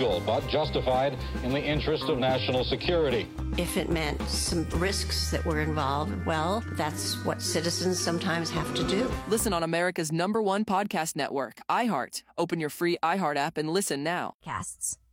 illegal, but justified in the interest of national security. If it meant some risks that were involved, well, that's what citizens sometimes have to do. Listen on America's #1 podcast network, iHeart. Open your free iHeart app and listen now. Casts.